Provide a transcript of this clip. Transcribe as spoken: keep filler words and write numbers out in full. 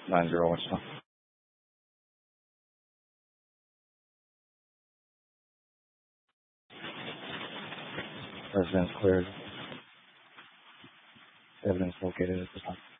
nine zero one stop. Residence cleared. Evidence located at the top.